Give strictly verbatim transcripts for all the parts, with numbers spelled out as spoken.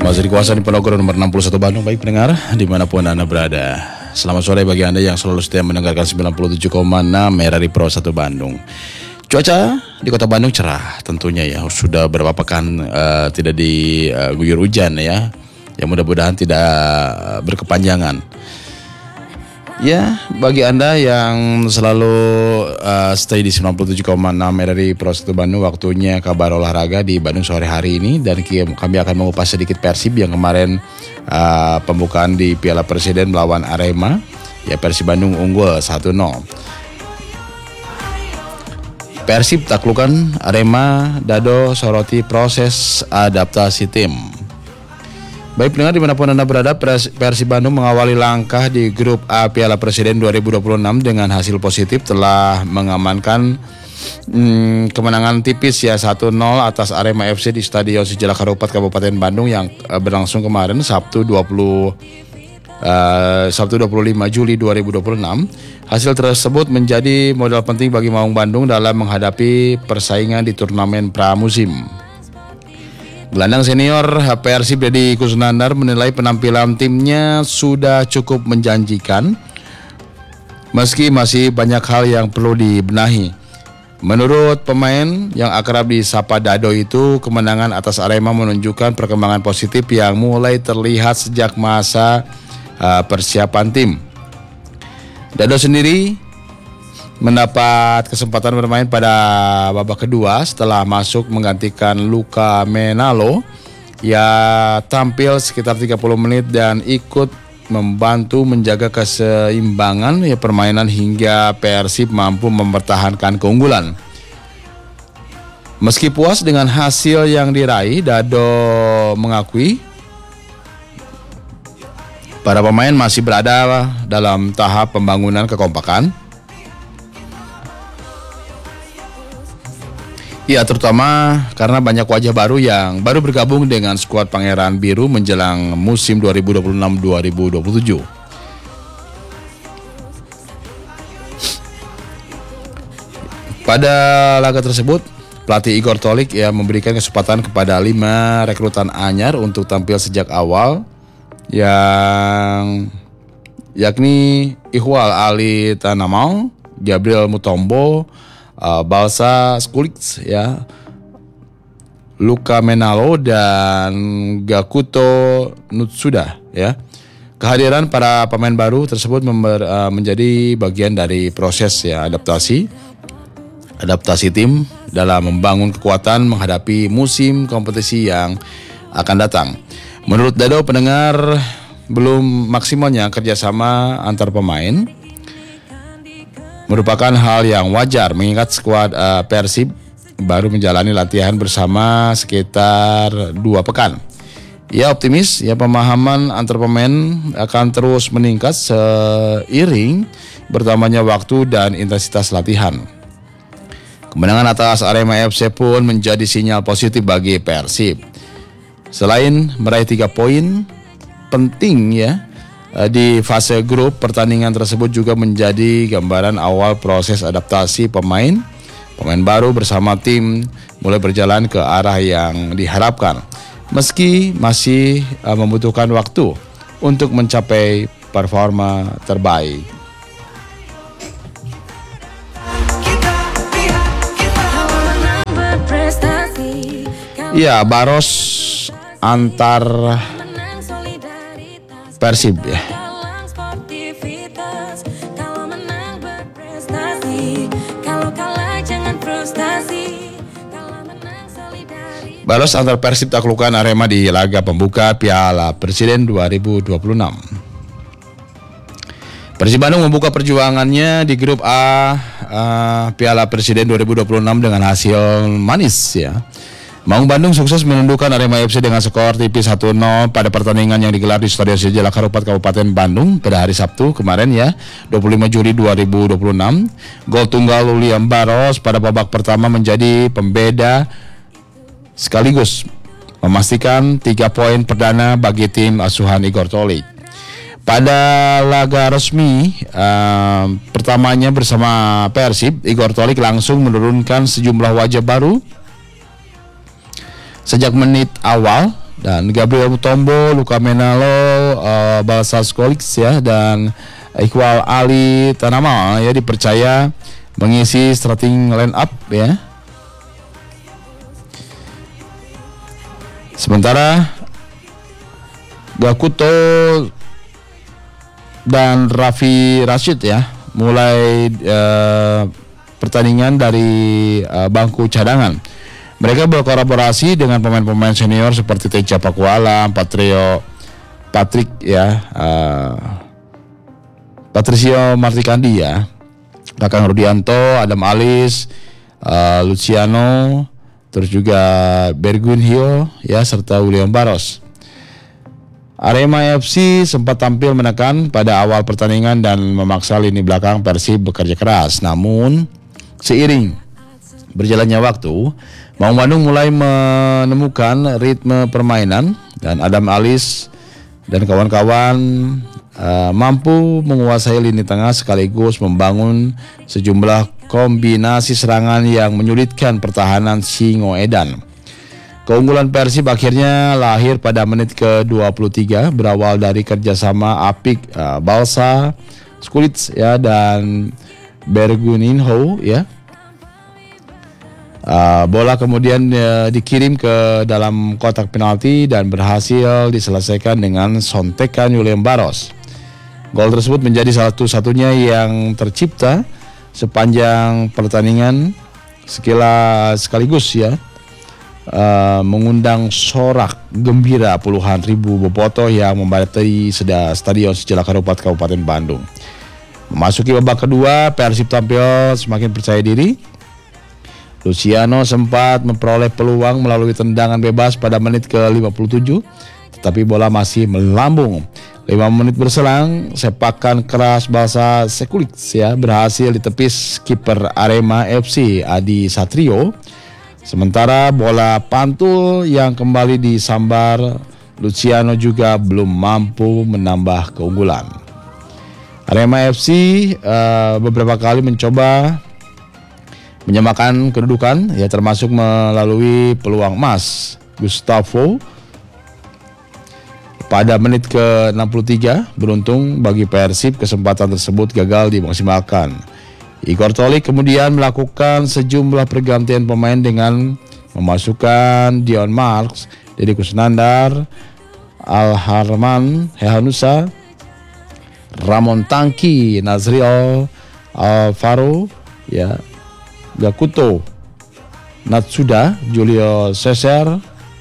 Masih dikuasai di Ponorogo nomor enam puluh satu Bandung. Baik pendengar, dimanapun Anda berada, selamat sore bagi Anda yang selalu setia mendengarkan sembilan puluh tujuh koma enam Merari Pro satu Bandung. Cuaca di kota Bandung cerah tentunya ya. Sudah berapa pekan uh, tidak diguyur uh, hujan ya. Ya mudah-mudahan tidak berkepanjangan. Ya, bagi Anda yang selalu uh, stay di sembilan puluh tujuh koma enam Merari Pro satu Bandung, waktunya kabar olahraga di Bandung sore hari ini. Dan kami akan mengupas sedikit Persib yang kemarin uh, pembukaan di Piala Presiden melawan Arema. Ya, Persib Bandung unggul satu nol. Persib taklukan Arema, Dado soroti proses adaptasi tim. Baik pendengar dimanapun Anda berada, Persib Bandung mengawali langkah di grup A Piala Presiden dua ribu dua puluh enam dengan hasil positif, telah mengamankan hmm, kemenangan tipis ya satu nol atas Arema F C di Stadion Sijalak Harupat Kabupaten Bandung yang uh, berlangsung kemarin Sabtu dua puluh uh, Sabtu dua puluh lima Juli dua ribu dua puluh enam. Hasil tersebut menjadi modal penting bagi Maung Bandung dalam menghadapi persaingan di turnamen pramusim. Gelandang senior Persib Deddy Kusnandar menilai penampilan timnya sudah cukup menjanjikan, meski masih banyak hal yang perlu dibenahi. Menurut pemain yang akrab disapa Dado itu, kemenangan atas Arema menunjukkan perkembangan positif yang mulai terlihat sejak masa uh, persiapan tim. Dado sendiri mendapat kesempatan bermain pada babak kedua setelah masuk menggantikan Luka Menalo yang tampil sekitar tiga puluh menit dan ikut membantu menjaga keseimbangan ya permainan hingga Persib mampu mempertahankan keunggulan. Meski puas dengan hasil yang diraih, Dado mengakui para pemain masih berada dalam tahap pembangunan kekompakan. Ya, terutama karena banyak wajah baru yang baru bergabung dengan skuad Pangeran Biru menjelang musim dua ribu dua puluh enam dua ribu dua puluh tujuh. Pada laga tersebut, pelatih Igor Tolik ya memberikan kesempatan kepada lima rekrutan anyar untuk tampil sejak awal, yang yakni Ikhwal Ali Tanamau, Gabriel Mutombo, Uh, Balsa Skulix ya, Luka Menalo dan Gakuto Nutsuda ya. Kehadiran para pemain baru tersebut member, uh, menjadi bagian dari proses ya adaptasi adaptasi tim dalam membangun kekuatan menghadapi musim kompetisi yang akan datang. Menurut Dado, pendengar, belum maksimalnya kerjasama antar pemain merupakan hal yang wajar mengingat skuad uh, Persib baru menjalani latihan bersama sekitar dua pekan. Ia optimis ya pemahaman antar pemain akan terus meningkat seiring bertambahnya waktu dan intensitas latihan. Kemenangan atas Arema F C pun menjadi sinyal positif bagi Persib. Selain meraih tiga poin penting ya di fase grup, pertandingan tersebut juga menjadi gambaran awal proses adaptasi pemain pemain baru bersama tim mulai berjalan ke arah yang diharapkan, meski masih uh, membutuhkan waktu untuk mencapai performa terbaik. Ya, Baros antar Persib ya. Baros antar Persib taklukan Arema di laga pembuka Piala Presiden dua ribu dua puluh enam. Persib Bandung membuka perjuangannya di grup A uh, Piala Presiden dua ribu dua puluh enam dengan hasil manis ya. Maung Bandung sukses menundukkan Arema F C dengan skor tipis satu nol pada pertandingan yang digelar di Stadion Sijalak Harupat Kabupaten Bandung pada hari Sabtu kemarin ya, dua puluh lima Juli dua ribu dua puluh enam. Gol tunggal William Baros pada babak pertama menjadi pembeda sekaligus memastikan tiga poin perdana bagi tim asuhan Igor Tolik. Pada laga resmi uh, pertamanya bersama Persib, Igor Tolik langsung menurunkan sejumlah wajah baru. Sejak menit awal dan Gabriel Mutombo, Luka Menalo, uh, Balsa Skolix ya, dan Iqbal Ali Tanama ya dipercaya mengisi starting line up ya. Sementara Gakuto dan Raffi Rashid ya mulai uh, pertandingan dari uh, bangku cadangan. Mereka berkolaborasi dengan pemain-pemain senior seperti Teja Pakualam, Patrio Patrick ya, uh, Patricio Martikandi ya, Kakang Rudianto, Adam Alis, uh, Luciano, terus juga Bergunhio ya, serta William Barros. Arema F C sempat tampil menekan pada awal pertandingan dan memaksa lini belakang Persib bekerja keras. Namun seiring berjalannya waktu, Maung Bandung mulai menemukan ritme permainan dan Adam Alis dan kawan-kawan uh, mampu menguasai lini tengah sekaligus membangun sejumlah kombinasi serangan yang menyulitkan pertahanan Singoedan. Keunggulan Persib akhirnya lahir pada menit ke dua puluh tiga berawal dari kerjasama apik uh, Balsa Skulits ya dan Berguninho ya. Uh, bola kemudian uh, dikirim ke dalam kotak penalti dan berhasil diselesaikan dengan sontekan William Barros. Gol tersebut menjadi satu-satunya yang tercipta sepanjang pertandingan sekilas sekaligus ya uh, mengundang sorak gembira puluhan ribu bobotoh yang membadati seda stadion Sejalak Harupat Kabupaten Bandung. Memasuki babak kedua, Persib tampil semakin percaya diri. Luciano sempat memperoleh peluang melalui tendangan bebas pada menit ke lima puluh tujuh, tetapi bola masih melambung. lima menit berselang, sepakan keras Balsa Skulix ya berhasil ditepis kiper Arema F C Adi Satrio. Sementara bola pantul yang kembali disambar Luciano juga belum mampu menambah keunggulan. Arema F C uh, beberapa kali mencoba menyamakan kedudukan ya, termasuk melalui peluang emas Gustavo pada menit ke enam puluh tiga. Beruntung bagi Persib, kesempatan tersebut gagal dimaksimalkan. Igor Tolik kemudian melakukan sejumlah pergantian pemain dengan memasukkan Dion Marks, Deddy Kusnandar, Al Harman Hehanusa, Ramon Tangki, Nazriel Alvaro ya, Gakuto, Natsuda, Julio Cesar,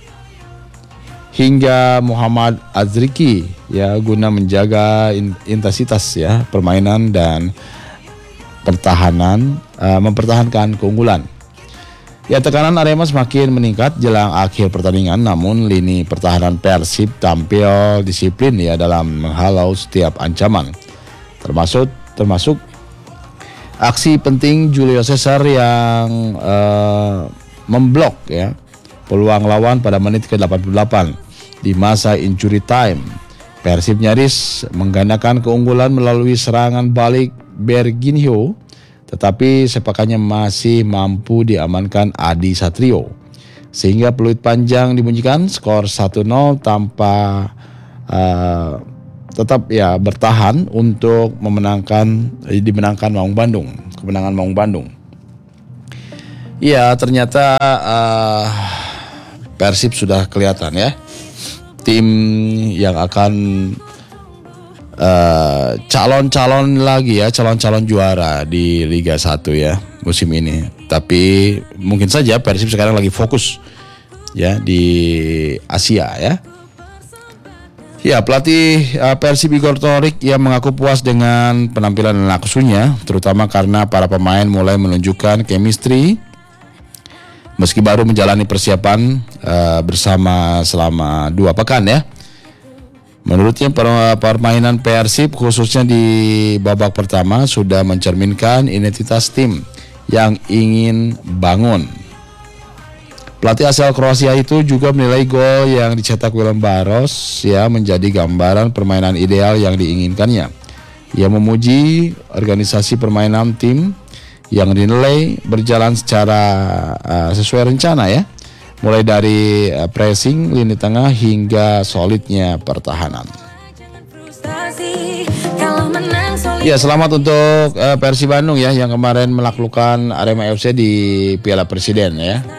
hingga Muhammad Azriki ya guna menjaga intensitas ya permainan dan pertahanan uh, mempertahankan keunggulan. Ya, tekanan Arema semakin meningkat jelang akhir pertandingan, namun lini pertahanan Persib tampil disiplin ya dalam menghalau setiap ancaman. Termasuk termasuk aksi penting Julio Cesar yang uh, memblok ya peluang lawan pada menit ke delapan puluh delapan di masa injury time. Persib nyaris menggandakan keunggulan melalui serangan balik Berginho, tetapi sepakannya masih mampu diamankan Adi Satrio. Sehingga peluit panjang dibunyikan, skor satu nol tanpa uh, tetap ya bertahan untuk memenangkan dimenangkan Maung Bandung, kemenangan Maung Bandung. Iya, ternyata uh, Persib sudah kelihatan ya tim yang akan uh, calon-calon lagi ya, calon-calon juara di Liga satu ya musim ini. Tapi mungkin saja Persib sekarang lagi fokus ya di Asia ya. Ya, pelatih uh, Persib Igor Torik yang mengaku puas dengan penampilan Laksunya, terutama karena para pemain mulai menunjukkan chemistry meski baru menjalani persiapan uh, bersama selama dua pekan ya. Menurutnya permainan Persib khususnya di babak pertama sudah mencerminkan identitas tim yang ingin bangun. Pelatih asal Kroasia itu juga menilai gol yang dicetak William Barros ya menjadi gambaran permainan ideal yang diinginkannya. Ia memuji organisasi permainan tim yang dinilai berjalan secara uh, sesuai rencana ya. mulai dari uh, pressing, lini tengah hingga solidnya pertahanan. Ya, selamat untuk uh, Persib Bandung ya yang kemarin menaklukkan Arema F C di Piala Presiden ya.